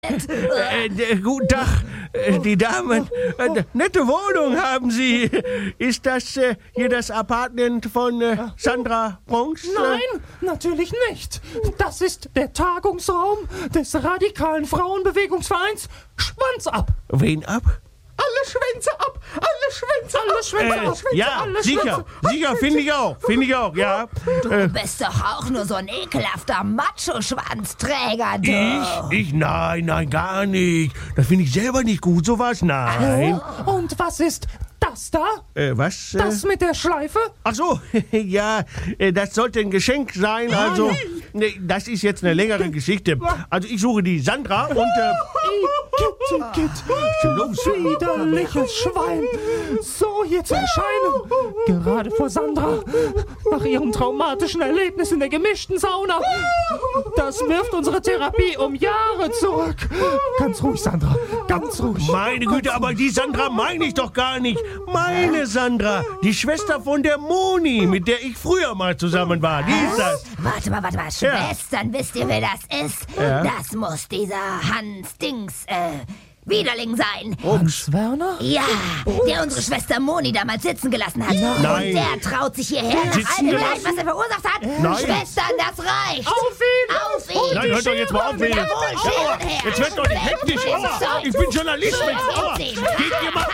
Guten Tag, die Damen. Nette Wohnung haben Sie. Ist das hier das Apartment von Sandra Bronx? Nein, natürlich nicht. Das ist der Tagungsraum des radikalen Frauenbewegungsvereins Schwanz ab. Wen ab? Alle Schwänze ab! Alle Schwänze! Alle Schwänze! Alle Schwänze! Ja, alle sicher, Schwänze. sicher, finde ich auch, ja. Du bist doch auch nur so ein ekelhafter Macho-Schwanzträger, du. Ich? Nein, gar nicht. Das finde ich selber nicht gut, sowas, nein. Und was ist das da? Was? Das mit der Schleife? Ach so, ja, das sollte ein Geschenk sein, also, nee, das ist jetzt eine längere Geschichte. Also ich suche die Sandra und, Igitt, widerliches Schwein. So hier zu erscheinen. Gerade vor Sandra. Nach ihrem traumatischen Erlebnis in der gemischten Sauna. Das wirft unsere Therapie um Jahre zurück. Ganz ruhig, Sandra. Ganz ruhig. meine Güte, aber die Sandra meine ich doch gar nicht. Meine Sandra, die Schwester von der Moni, mit der ich früher mal zusammen war. Die ist das. Warte mal. Schwestern, wisst ihr, wer das ist? Ja. Das muss dieser Hans Dings, Widerling sein. Hans Werner? Ja, der unsere Schwester Moni damals sitzen gelassen hat. Nein. Und der traut sich hierher nach Sitzen all dem Leid, gelassen? was er verursacht hat. Nein. Schwestern, das reicht. Auf ihn! Auf ihn! Nein, hört doch jetzt mal auf, Willi. Jawohl, Scheren her. Jetzt wird doch nicht hektisch. Aua, ich bin Journalist, Mensch. Aua. Geht ihr mal,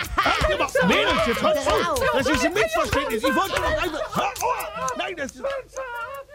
Mädels, jetzt hört auf. Das ist ein Missverständnis. Ich wollte doch einfach... Aua. Nein, das ist...